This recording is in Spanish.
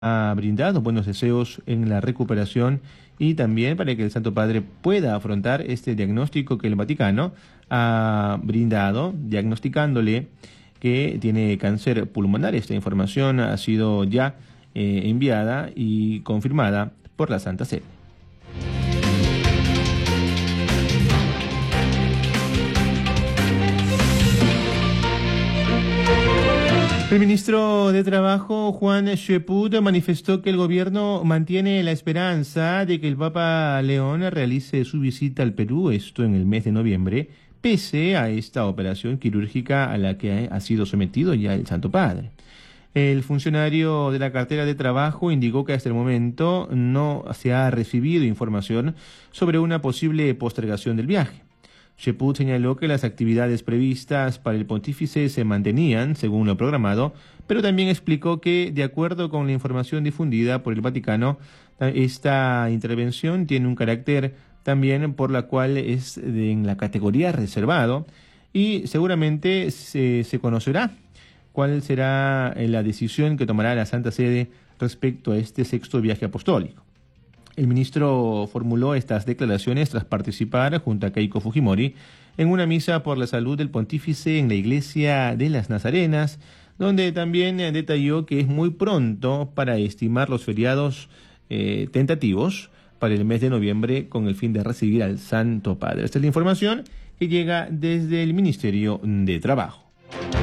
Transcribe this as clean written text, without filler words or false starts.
ha brindado buenos deseos en la recuperación y también para que el Santo Padre pueda afrontar este diagnóstico que el Vaticano ha brindado, diagnosticándole que tiene cáncer pulmonar. Esta información ha sido ya enviada y confirmada por la Santa Sede. El ministro de Trabajo, Juan Cheput, manifestó que el gobierno mantiene la esperanza de que el Papa León realice su visita al Perú, esto en el mes de noviembre, pese a esta operación quirúrgica a la que ha sido sometido ya el Santo Padre. El funcionario de la cartera de Trabajo indicó que hasta el momento no se ha recibido información sobre una posible postergación del viaje. Cheput señaló que las actividades previstas para el pontífice se mantenían según lo programado, pero también explicó que, de acuerdo con la información difundida por el Vaticano, esta intervención tiene un carácter también por la cual es en la categoría reservado y seguramente se conocerá cuál será la decisión que tomará la Santa Sede respecto a este sexto viaje apostólico. El ministro formuló estas declaraciones tras participar, junto a Keiko Fujimori, en una misa por la salud del pontífice en la iglesia de las Nazarenas, donde también detalló que es muy pronto para estimar los feriados tentativos para el mes de noviembre con el fin de recibir al Santo Padre. Esta es la información que llega desde el Ministerio de Trabajo.